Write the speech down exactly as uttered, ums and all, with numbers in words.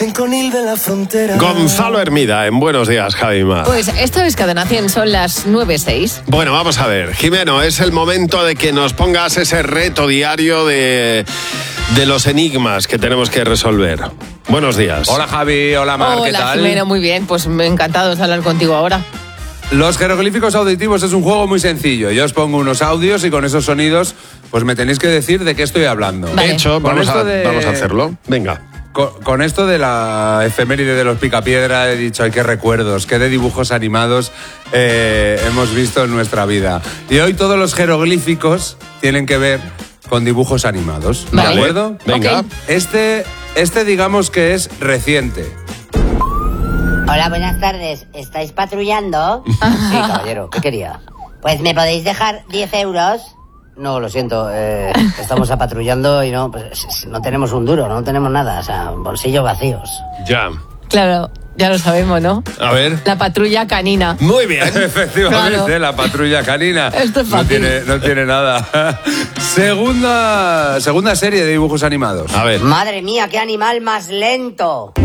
en Conil de la Frontera. Gonzalo Hermida, en Buenos Días, Javi Mar. Pues esto es Cadena cien, son las nueve seis. Bueno, vamos a ver. Jimeno, es el momento de que nos pongas ese reto diario de, de los enigmas que tenemos que resolver. Buenos días. Hola Javi, hola Mar, ¿qué Hola tal? Jimeno, muy bien, pues me encantados de hablar contigo ahora. Los jeroglíficos auditivos es un juego muy sencillo. Yo os pongo unos audios y con esos sonidos pues me tenéis que decir de qué estoy hablando. Vale. De hecho, Con vamos a, esto de- vamos a hacerlo. Venga. Con, con esto de la efeméride de los Picapiedra he dicho, ay, qué recuerdos, qué de dibujos animados eh, hemos visto en nuestra vida. Y hoy todos los jeroglíficos tienen que ver con dibujos animados. Vale. ¿De acuerdo? Venga. Ok. Este, este digamos que es reciente. Hola, buenas tardes. ¿Estáis patrullando? Sí, caballero. ¿Qué quería? Pues, ¿me podéis dejar diez euros? No, lo siento. Eh, estamos patrullando y no, pues, no tenemos un duro, no tenemos nada. O sea, bolsillos vacíos. Ya. Claro, ya lo sabemos, ¿no? A ver. La patrulla canina. Muy bien. Efectivamente, Claro. la patrulla canina. Esto es no fácil. tiene, no tiene nada. segunda, segunda serie de dibujos animados. A ver. Madre mía, qué animal más lento.